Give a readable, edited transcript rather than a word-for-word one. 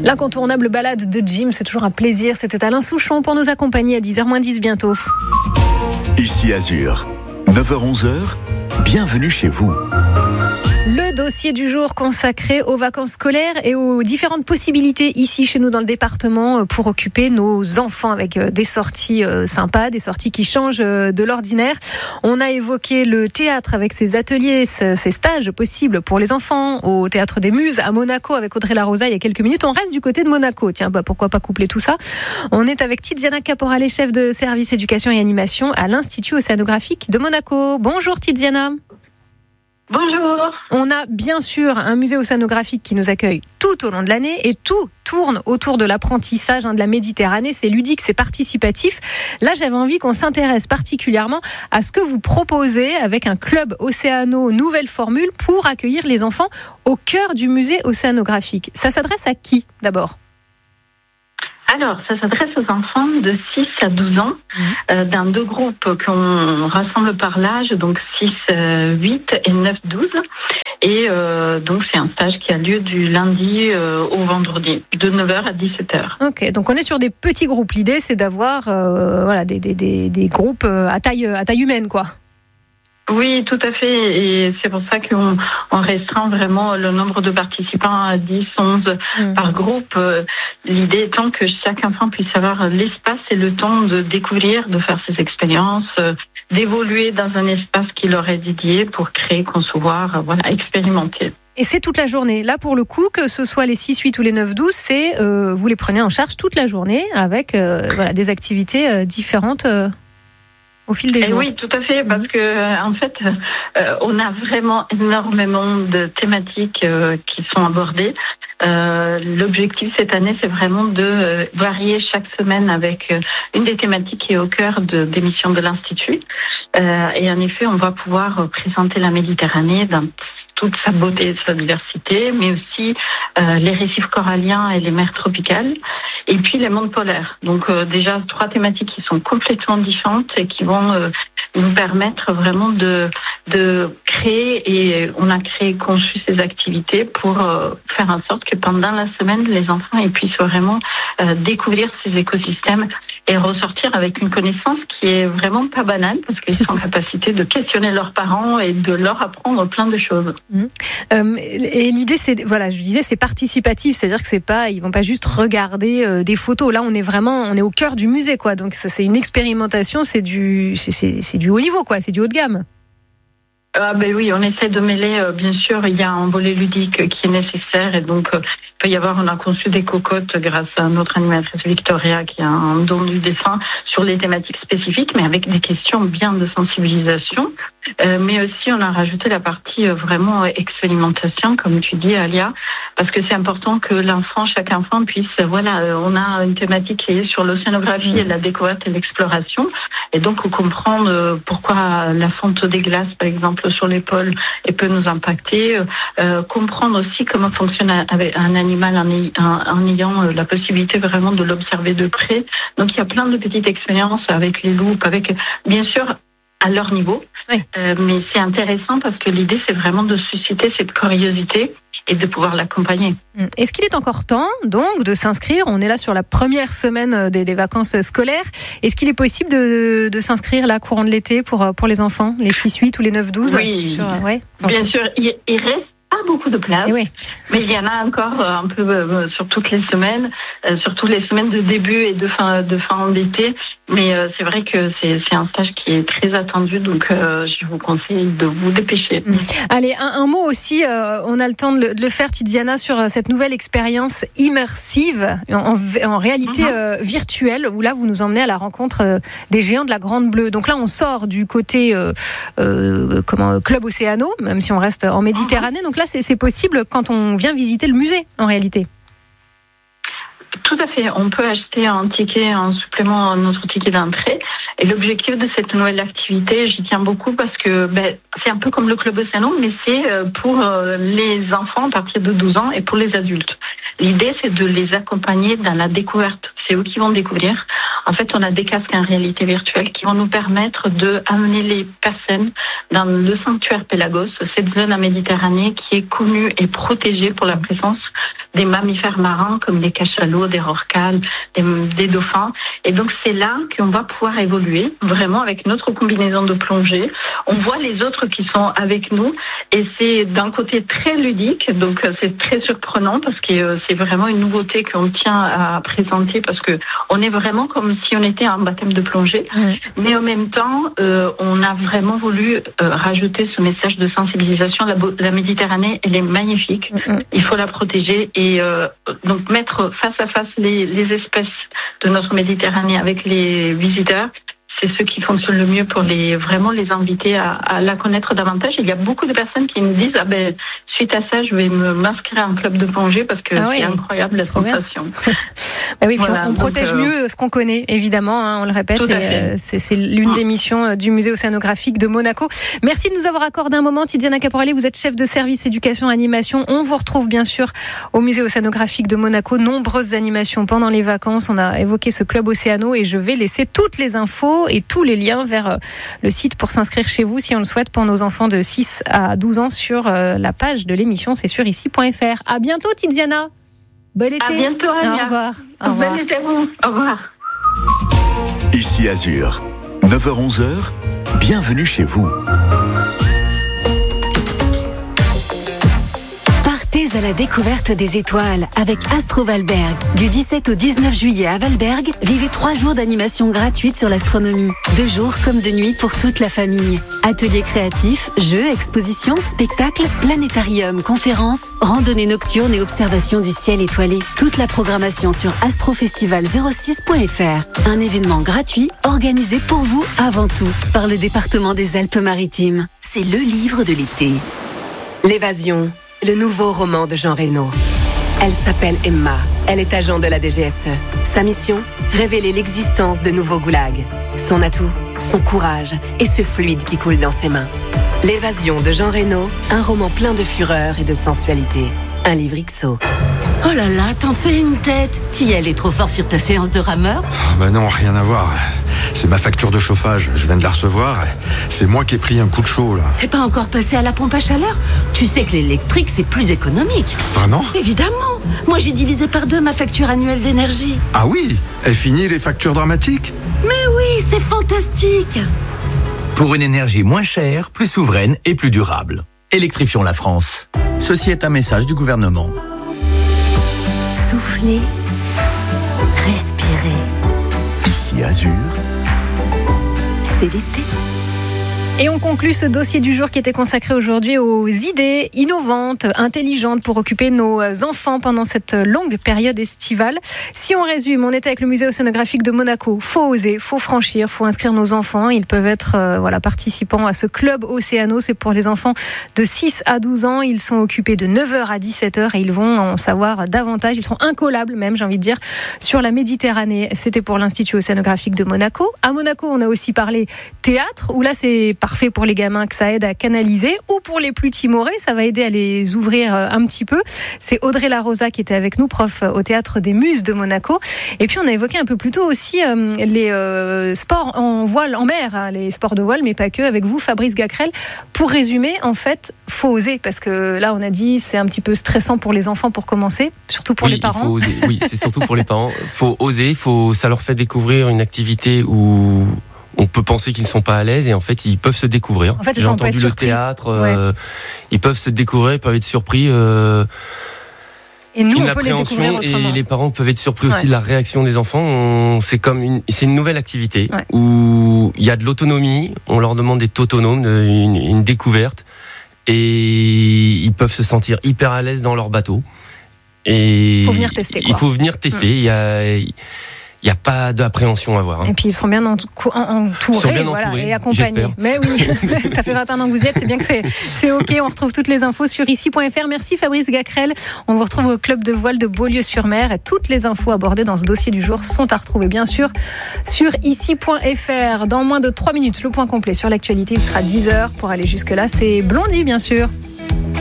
L'incontournable balade de Jim, c'est toujours un plaisir. C'était Alain Souchon pour nous accompagner à 10h-10 bientôt. Ici Azur, 9h-11h, bienvenue chez vous. Le dossier du jour consacré aux vacances scolaires et aux différentes possibilités ici chez nous dans le département pour occuper nos enfants avec des sorties sympas, des sorties qui changent de l'ordinaire. On a évoqué le théâtre avec ses ateliers, ses stages possibles pour les enfants au Théâtre des Muses à Monaco avec Audrey Larosa il y a quelques minutes. On reste du côté de Monaco. Tiens, pourquoi pas coupler tout ça? On est avec Tiziana Caporale, chef de service éducation et animation à l'Institut océanographique de Monaco. Bonjour Tiziana. Bonjour. On a bien sûr un musée océanographique qui nous accueille tout au long de l'année et tout tourne autour de l'apprentissage de la Méditerranée. C'est ludique, c'est participatif. Là, j'avais envie qu'on s'intéresse particulièrement à ce que vous proposez avec un club océano nouvelle formule pour accueillir les enfants au cœur du musée océanographique. Ça s'adresse à qui d'abord ? Alors, ça s'adresse aux enfants de 6 à 12 ans, dans deux groupes qu'on rassemble par l'âge, donc 6, 8 et 9, 12. Et donc, c'est un stage qui a lieu du lundi au vendredi, de 9h à 17h. Ok, donc on est sur des petits groupes. L'idée, c'est d'avoir des groupes à taille humaine, quoi. Oui, tout à fait. Et c'est pour ça qu'on restreint vraiment le nombre de participants à 10, 11 par groupe. L'idée étant que chaque enfant puisse avoir l'espace et le temps de découvrir, de faire ses expériences, d'évoluer dans un espace qui leur est dédié pour créer, concevoir, expérimenter. Et c'est toute la journée. Là, pour le coup, que ce soit les 6, 8 ou les 9, 12, vous les prenez en charge toute la journée avec des activités différentes au fil des jours. Oui, tout à fait, parce que en fait, on a vraiment énormément de thématiques qui sont abordées. L'objectif cette année, c'est vraiment de varier chaque semaine avec une des thématiques qui est au cœur des missions de l'Institut. Et en effet, on va pouvoir présenter la Méditerranée dans toute sa beauté et sa diversité, mais aussi les récifs coralliens et les mers tropicales, et puis les mondes polaires. Donc déjà 3 thématiques qui sont complètement différentes et qui vont nous permettre vraiment de créer, et on a conçu ces activités pour faire en sorte que pendant la semaine, les enfants puissent vraiment découvrir ces écosystèmes et ressortir avec une connaissance qui est vraiment pas banale, parce qu'ils sont en capacité de questionner leurs parents et de leur apprendre plein de choses. Et l'idée, c'est participatif, c'est-à-dire que ils vont pas juste regarder des photos. Là, on est au cœur du musée, quoi. Donc ça, c'est une expérimentation, c'est du haut niveau, quoi. C'est du haut de gamme. Oui, on essaie de mêler, bien sûr, il y a un volet ludique qui est nécessaire, et donc il peut y avoir, on a conçu des cocottes grâce à notre animatrice Victoria qui a un don du dessin sur les thématiques spécifiques, mais avec des questions bien de sensibilisation. Mais aussi, on a rajouté la partie vraiment expérimentation, comme tu dis, Alia, parce que c'est important que chaque enfant puisse, on a une thématique qui est sur l'océanographie et la découverte et l'exploration, et donc comprendre pourquoi la fonte des glaces, par exemple, sur les pôles, peut nous impacter, comprendre aussi comment fonctionne un animal en ayant la possibilité vraiment de l'observer de près. Donc il y a plein de petites expériences avec les loupes, avec, bien sûr, à leur niveau. Oui. Mais c'est intéressant parce que l'idée, c'est vraiment de susciter cette curiosité et de pouvoir l'accompagner. Est-ce qu'il est encore temps, donc, de s'inscrire ? On est là sur la première semaine des vacances scolaires. Est-ce qu'il est possible de s'inscrire là, courant de l'été, pour les enfants, les 6-8 ou les 9-12 ? Oui, bien sûr. Il reste pas beaucoup de places, mais il y en a encore un peu sur toutes les semaines, surtout les semaines de début et de fin d'été. Mais c'est vrai que c'est un stage qui est très attendu, donc je vous conseille de vous dépêcher. Allez, un mot aussi, on a le temps de le faire, Tiziana, sur cette nouvelle expérience immersive en réalité virtuelle, où là vous nous emmenez à la rencontre des géants de la Grande Bleue. Donc là on sort du côté club océano, même si on reste en Méditerranée. Donc là c'est possible quand on vient visiter le musée en réalité. Tout à fait. On peut acheter un ticket, un supplément à notre ticket d'entrée. Et l'objectif de cette nouvelle activité, j'y tiens beaucoup parce que c'est un peu comme le Club Océano, mais c'est pour les enfants à partir de 12 ans et pour les adultes. L'idée, c'est de les accompagner dans la découverte. C'est eux qui vont découvrir. En fait, on a des casques en réalité virtuelle qui vont nous permettre d'amener les personnes dans le sanctuaire Pélagos, cette zone en Méditerranée qui est connue et protégée pour la présence des mammifères marins comme des cachalots, des rorquals, des dauphins. Et donc c'est là qu'on va pouvoir évoluer vraiment avec notre combinaison de plongée. On voit les autres qui sont avec nous et c'est d'un côté très ludique, donc c'est très surprenant parce que c'est vraiment une nouveauté qu'on tient à présenter parce que on est vraiment comme si on était un baptême de plongée. Mais en même temps, on a vraiment voulu rajouter ce message de sensibilisation. La Méditerranée, elle est magnifique. Il faut la protéger et donc mettre face à face les espèces de notre Méditerranée avec les visiteurs. C'est ce qui fonctionne le mieux pour vraiment les inviter à la connaître davantage. Il y a beaucoup de personnes qui me disent suite à ça, je vais m'inscrire à un club de plongée parce que c'est incroyable la sensation. Oui, voilà, on protège mieux ce qu'on connaît, évidemment, on le répète. Et, c'est l'une des missions du musée océanographique de Monaco. Merci de nous avoir accordé un moment. Tiziana Caporelli, vous êtes chef de service éducation animation. On vous retrouve bien sûr au musée océanographique de Monaco. Nombreuses animations pendant les vacances. On a évoqué ce club Océano et je vais laisser toutes les infos et tous les liens vers le site pour s'inscrire chez vous si on le souhaite pour nos enfants de 6 à 12 ans sur la page de l'émission, c'est sur ici.fr. À bientôt Tiziana. Bon été. À bientôt Anya. Au revoir. Bon été à vous. Au revoir. Ici Azur, 9h-11h, bienvenue chez vous. Partez à la découverte des étoiles avec Astro Valberg. Du 17 au 19 juillet à Valberg, vivez 3 jours d'animation gratuite sur l'astronomie. 2 jours comme de nuit pour toute la famille. Ateliers créatifs, jeux, expositions, spectacles, planétarium, conférences, randonnées nocturnes et observation du ciel étoilé. Toute la programmation sur astrofestival06.fr. Un événement gratuit organisé pour vous avant tout par le département des Alpes-Maritimes. C'est le livre de l'été. L'évasion. Le nouveau roman de Jean Reno. Elle s'appelle Emma. Elle est agent de la DGSE. Sa mission ? Révéler l'existence de nouveaux goulags. Son atout ? Son courage et ce fluide qui coule dans ses mains. L'évasion de Jean Reno, un roman plein de fureur et de sensualité. Un livre XO. Oh là là, t'en fais une tête. T'y allais trop fort sur ta séance de rameur ? Non, rien à voir. C'est ma facture de chauffage, je viens de la recevoir. C'est moi qui ai pris un coup de chaud là. T'es pas encore passé à la pompe à chaleur ? Tu sais que l'électrique c'est plus économique. Vraiment ? Évidemment. Moi j'ai divisé par 2 ma facture annuelle d'énergie. Ah oui ? Et fini les factures dramatiques ? Mais oui, c'est fantastique. Pour une énergie moins chère, plus souveraine et plus durable. Électrifions la France. Ceci est un message du gouvernement. Soufflez, respirez. Ici Azur, c'est l'été. Et on conclut ce dossier du jour qui était consacré aujourd'hui aux idées innovantes, intelligentes pour occuper nos enfants pendant cette longue période estivale. Si on résume, on était avec le musée océanographique de Monaco. Faut oser, faut franchir, faut inscrire nos enfants. Ils peuvent être participants à ce club Océano. C'est pour les enfants de 6 à 12 ans. Ils sont occupés de 9h à 17h et ils vont en savoir davantage. Ils sont incollables même, j'ai envie de dire, sur la Méditerranée. C'était pour l'Institut océanographique de Monaco. À Monaco, on a aussi parlé théâtre, où là c'est parfait pour les gamins, que ça aide à canaliser, ou pour les plus timorés, ça va aider à les ouvrir un petit peu. C'est Audrey Larosa qui était avec nous, prof au Théâtre des Muses de Monaco. Et puis on a évoqué un peu plus tôt aussi les sports en voile, en mer, les sports de voile, mais pas que, avec vous Fabrice Gacrel. Pour résumer, en fait, faut oser, parce que là on a dit c'est un petit peu stressant pour les enfants pour commencer, surtout pour les parents. Il faut oser. Oui, c'est surtout pour les parents. Faut oser, ça leur fait découvrir une activité où on peut penser qu'ils ne sont pas à l'aise et en fait ils peuvent se découvrir. En fait, j'ai entendu le théâtre, ils peuvent se découvrir, ils peuvent être surpris. Et nous, on peut les découvrir autrement. Et les parents peuvent être surpris aussi de la réaction des enfants. C'est une nouvelle activité où il y a de l'autonomie. On leur demande d'être autonomes, une découverte, et ils peuvent se sentir hyper à l'aise dans leur bateau. Et faut venir tester. Il faut venir tester. Il n'y a pas d'appréhension à avoir. Et puis ils seront bien entourés, et accompagnés. J'espère. Mais oui, ça fait 21 ans que vous y êtes, c'est bien que c'est OK. On retrouve toutes les infos sur ici.fr. Merci Fabrice Gacrel. On vous retrouve au club de voile de Beaulieu-sur-Mer. Et toutes les infos abordées dans ce dossier du jour sont à retrouver bien sûr sur ici.fr. Dans moins de 3 minutes, le point complet sur l'actualité. Il sera 10h. Pour aller jusque-là, c'est Blondie bien sûr.